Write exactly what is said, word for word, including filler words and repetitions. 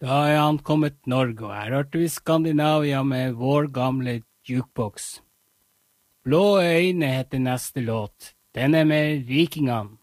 Da er ankommet Norge, og her hørte vi Skandinavia med vår gamle jukebox. Blå øyne heter neste låt. Den er med Vikingene.